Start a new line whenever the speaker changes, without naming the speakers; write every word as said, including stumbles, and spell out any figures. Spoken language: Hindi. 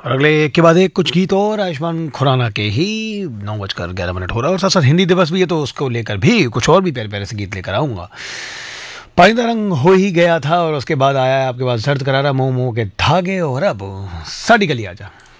और अगले के बाद एक कुछ गीत और आयुष्मान खुराना के ही नौ बजकर ग्यारह मिनट हो रहा है और साथ साथ हिंदी दिवस भी है तो उसको लेकर भी कुछ और भी प्यारे प्यारे से गीत लेकर आऊँगा। पानी रंग हो ही गया था और उसके बाद आया है आपके पास सर्द करारा मोह मोह के धागे और अब साड़ी गली आजा।